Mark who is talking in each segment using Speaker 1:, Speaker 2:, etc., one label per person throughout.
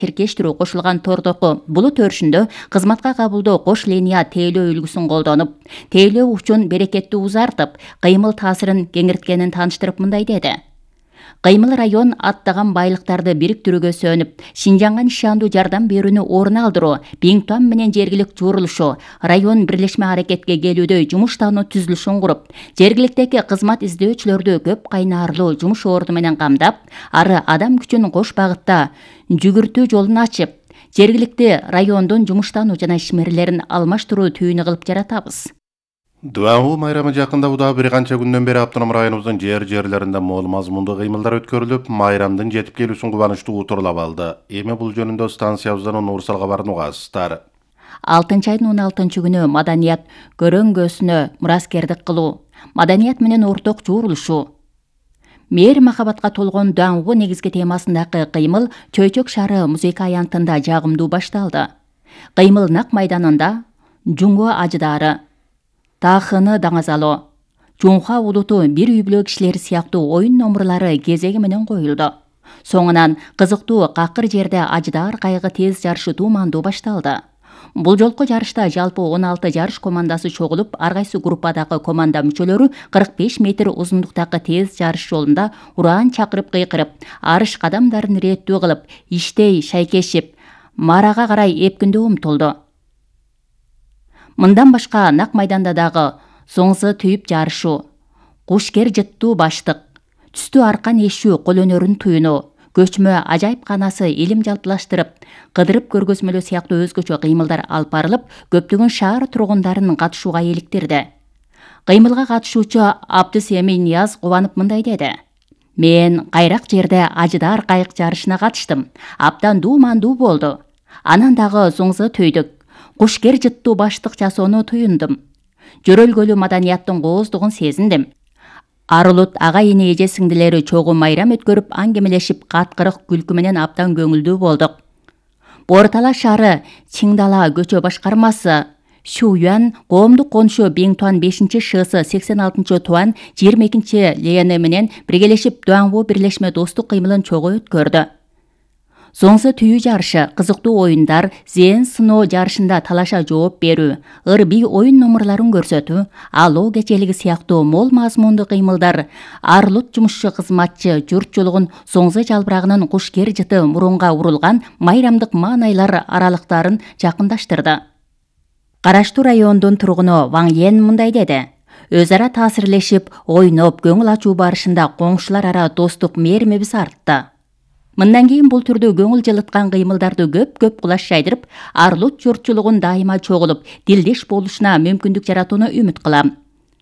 Speaker 1: тиркештирүү кошулган тордоку булут өрүшүндө кызматка кабылдоо кош линия тейлөө үлгүсүн колдонуп, тейлөө учун берекетти узартып, кыймыл таасирин кеңирткенин тааныштырып мындай деди. Кыймыл район аттаган байлыктарды бириктирүүгө сөнүп, Шинжаңга нишандуу жардам берүүнү орун алдыруу, Биңтуан менен жергилик журулушу, район бирлешме аракетке келүүдө жумуш тобу түзүлүшүн куруп, жергиликтеги кызмат издөөчүлөрдү көп кайнаарлуу жумуш орду менен камдап, ары адам күчүн кош багытта жүгүртүү жолун ачып, жергиликти райондун жумуштануу жана ишмерлерин алмаштыруу түйүнү кылып жаратабыз.
Speaker 2: Дуаңгу майрамы жакында буда бир канча күндөн бери автоном районубуздун жерлеринде мол мазмундуу кыймылдар өткөрүлүп, майрамдын жетип келүүсүн кубанычтуу утурлап алды. Эми бул жөнүндө станциябыздан Нурсал кабарын угасыздар.
Speaker 1: 6-айдын 16-күнү маданият көрөңгөсүнө мураскердик кылуу, маданият менен орток журулушу, мээр махабатка толгон Дуаңгу негизги темасындагы кыймыл Чөйчөк шаары музейка аянтында жагымдуу башталды. Кыймыл Нак майданында Жуңго ажыдаары, Таахыны Даңазало, Жунха улуту бир үй бүлө кишилери сыяктуу оюн номурлары кезеги менен коюлду. Соңунан кызыктуу какыр жерде ажыдаар кайыгы тез жарышы туумандуу башталды. Бул жолку жарышта жалпы 16 жарыш командасы чогулуп, ар кайсы группадагы команда мүчөлөрү 45 метр узундуктагы тез жарыш жолунда ураан чакырып кыйкырып, арыш кадамдарын ирээттүү кылып, иштей шайкешип, марага карай эпкиндөө умтулду. Мындан башка Нак майданда дагы соңзы түйүп жарышу, кушкер жыттуу баштык, түстүү аркан эшүү кол өнөрүн туюну, көчмө ажайыпканасы илим жалпылаштырып, кыдырып көргөзмөлөө сыяктуу өзгөчө кыймылдар алып барылып, көптөгөн шаар тургундарын катышууга иликтирди. Кыймылга катышуучу Абдыс Эми Нияз кубанып мындай деди. Мен кайрак жерде ажыдаар кайык жарышына катыштым. Абдан дуумандуу болду. Анан дагы соңзы төйдүк. Кушкер жыттуу баштык жасоону туюндум. Жөрөлгөлүү маданияттын кооздугун сезиндим. Арылут ага-ине эже сиңдилери чогуу майрам өткөрүп, аңгемелешип, каткырык күлкү менен абдан көңүлдүү болдук. Бортала шаары Чиңдала көчө башкармасы Шуюан коомдук конушу Биңтуан 5-ШС 86-туан 22-Лени менен биргелешип Дуаңгу бирлешме достук кыймылын чогуу өткөрдү. Соңсы түйүү жарышы, кызыктуу оюндар, зээн сыноо жарышында талаша жооп берүү, ыр-бий оюн номурларын көрсөтүү, алоо кечелиги сыяктуу мол мазмундуу кыймылдар арылут жумушчу кызматчы журтчулугун соңзы жалбырагынын кушкер жыты мурунга урулган майрамдык маанайлар аралыктарын жакындаштырды. Караштуу райондун тургуну Ваң Йен мындай деди. Өз ара таасирлешип, ойноп, көңүл ачуу барышында коңшулар ара достук мээримибиз артты. Мындан кийин бул түрдө көңүл жылыткан кыймылдарды көп кулаш жайдырып, арылут журтчулугун дайыма чогулуп, дилдеш болушуна мүмкүндүк жаратууну үмүт кылам.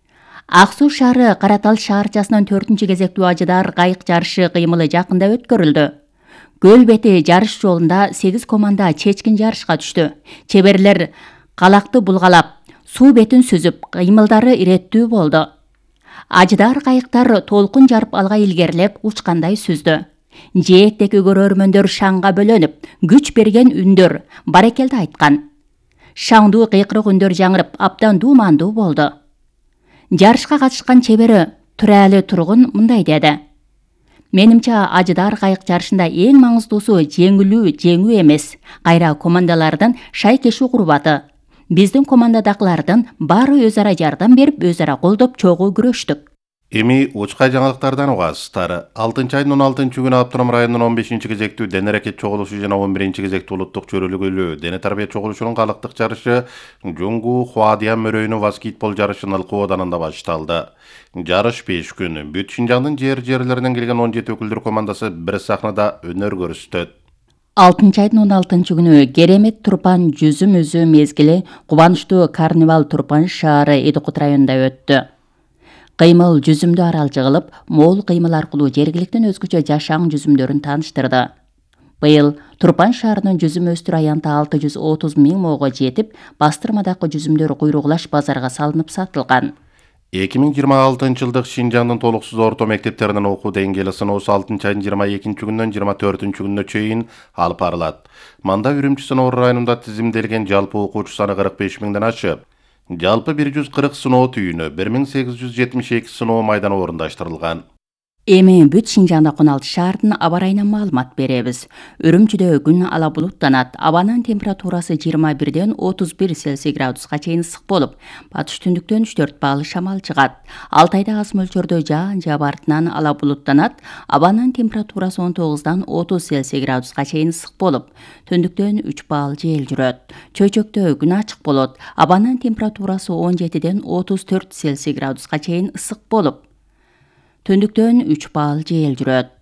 Speaker 1: Ак Суу шаары Каратал шаарчасынын 4-кезектүү ажыдаар кайык жарышы кыймылы жакында өткөрүлдү. Көл бети жарыш жолунда 8 команда чечкин жарышка түштү. Чеберлер калакты булгалап, суу бетин сүзүп, кыймылдары иреттүү болду. Ажыдаар кайыктар толкун жарып алга илгерилеп, учкандай сүздү. Жээктеги көрөрмөндөр шаңга бөлөнүп, күч берген үндөр баракелди айткан. Шаңдуу кыйкырык үндөр жаңырып, абдан дуумандуу болду. Жарышка катышкан чебери Туралы тургун мындай деди. Менимче ажыдаар кайык жарышында эң маңыздуусу жеңүү эмес, кайра командалардын шайкешүү курбаты. Биздин командадагылардын баары өз ара жардам берип, өз ара колдоп чогуу күрөштүк.
Speaker 2: Эми учкай жаңылыктардан угасыздар. 6-айдын 16-күнү автоном районунун 15-кезектүү дене аракет чогулушу жана 11-кезектүү улуттук чөрөлгөлүү дене тарбия чогулушунун калыктык жарышы Жуңгу Хуадиян мөрөйүнү баскетбол жарышынын Ылкуу Оданында башталды. Жарыш 5 күн. Бүт Шинжаңдын жерлеринен келген 17 өкүлдөр командасы бир сахнада өнөр көрсөтөт.
Speaker 1: 6-айдын 16-күнү керемет Турпан жүзүм үзүү мезгили кубанычтуу карнивал Турпан шаары Эдикут районунда өттү. Кыймыл жүзүмдүү арал жыгылып, мол кыймыл аркылуу жергиликтин өзгөчө жашаң жүзүмдөрүн тааныштырды. Быйыл Турпан шаарынын жүзүм өстүр аянты 630 000 моого жетип, бастырмадагы жүзүмдөр куйругулаш базарга салынып сатылган.
Speaker 2: 2026-жылдык Шинжаңдын толуксуз орто мектептеринин окуу деңгээли сыноосу 6-айдын 22-күнүнөн 24-күнүнө чейин алып барылат. Манда Үрүмчү сыноо районунда тизимделген жалпы окуучу саны 45 000ден ашып, жалпы 140 сыноо түйүнү, 1872 сыноо майданы орундаштырылган.
Speaker 1: Эми бүт Шинжаңда 16 шаардын аба ырайынан маалымат беребиз. Үрүмчүдө күн ала булуттанат. Абанын температурасы 21ден 31 Цельсий градуска чейин ысык болуп, батыш түндүктөн 3-4 балл шамал чыгат. Алтайда аз мөлчөрдө жаан жаап артынан ала булуттанат. Абанын температурасы 19дан 30 Цельсий градуска чейин ысык болуп, түндүктөн 3 балл жел жүрөт. Чөйчөктө күн ачык болот. Абанын температурасы 17ден 34 Цельсий градуска чейин ысык болуп, түндүктөн 3 балл жел жүрөт.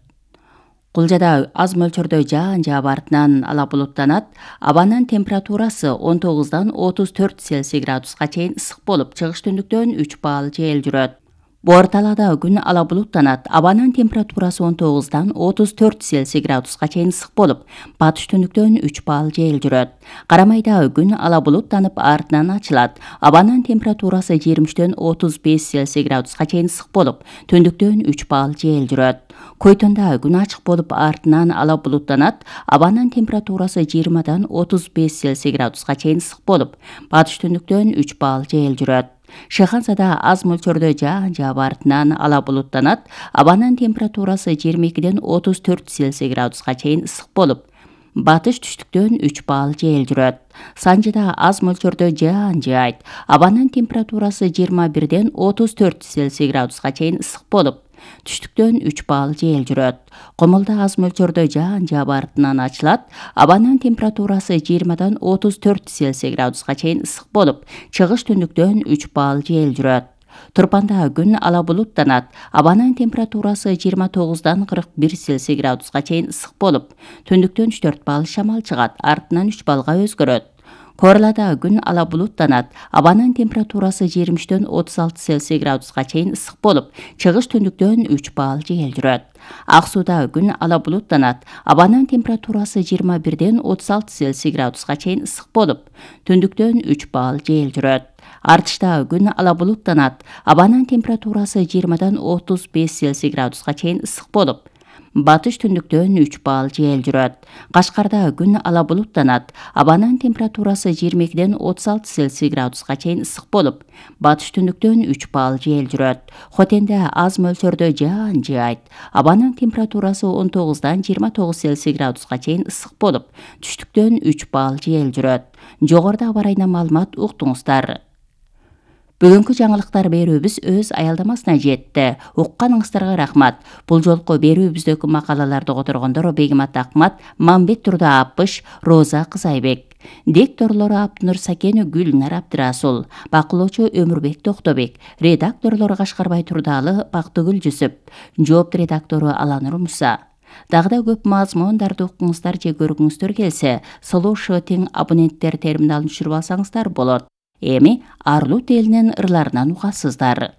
Speaker 1: Кулжада аз мөлчөрдө жаан жаап артынан ала булуттанат. Абанын температурасы 19дан 34 Цельсий градуска чейин ысык болуп, чыгыш түндүктөн 3 балл жел жүрөт. Борталада күн ала булуттанат. Абанын температурасы 19дан 34 Цельсий градуска чейин ысык болуп, батыш түндүктөн 3 балл жел жүрөт. Карамайда күн ала булуттанып артынан ачылат. Абанын температурасы 23ден 35 Цельсий градуска чейин ысык болуп, түндүктөн 3 балл жел жүрөт. Койтонда күн ачык болуп артынан ала булуттанат. Абанын температурасы 20дан 35 Цельсий градуска чейин ысык болуп, батыш түндүктөн 3 балл жел жүрөт. Шыхансада аз мөлчөрдө жаан жаап артынан ала булуттанат. Абанын температурасы 22ден 34 Цельсий градуска чейин ысык болуп, батыш түштүктөн 3 балл жел жүрөт. Санжыда аз мөлчөрдө жаан жаайт. Абанын температурасы 21ден 34 Цельсий градуска чейин ысык болуп, түштүктөн 3 балл жел жүрөт. Комулда аз мөлчөрдө жаан жаап артынан ачылат. Абанын температурасы 20дан 34 Цельсий градуска чейин ысык болуп, чыгыш түндүктөн 3 балл жел жүрөт. Турпанда күн ала булуттанат. Абанын температурасы 29дан 41 Цельсий градуска чейин ысык болуп, түндүктөн 4 балл шамал чыгат, артынан 3 баллга өзгөрөт. Корлада күн ала булуттанат. Абанын температурасы 23ден 36 Цельсий градуска чейин ысык болуп, чыгыш түндүктөн 3 балл жел жүрөт. Ак сууда күн ала булуттанат. Абанын температурасы 21ден 36 Цельсий градуска чейин ысык болуп, түндүктөн 3 балл жел жүрөт. Артышта күн ала булуттанат. Абанын температурасы 20дан 35 Цельсий градуска чейин ысык болуп, батыш түндүктөн 3 балл жел жүрөт. Кашкарда күн ала булуттанат. Абанын температурасы 22ден 36 Цельсий градуска чейин ысык болуп, батыш түндүктөн 3 балл жел жүрөт. Хотенде аз мөлчөрдө жаан жаайт. Абанын температурасы 19дан 29 Цельсий градуска чейин ысык болуп, түштүктөн 3 балл жел жүрөт. Жогоруда аба ырайынан маалымат уктуңуздар. Бүгүнкү жаңылыктар берүүбүз өз аялдамасына жетти. Укканыңыздарга рахмат. Бул жолку берүүбүздөгү макалаларды которгондор Бегимат Акмат, Мамбет Турда Апыш, Роза Кызайбек. Дикторлору Аптынур Сакени, Гүлнар Абдырасул. Бакылоочу Өмүрбек Токтобек. Редакторлору Кашкарбай Турдалы, Бактыгүл Жүсүп. Жоопту редактору Аланур Муса. Дагы да көп мазмундарды укуңуздар же көргүңүздөр келсе, слушатель абоненттер терминалын түшүрүп алсаңыздар болот. Эми Арлут элинин ырларынан угасыздар.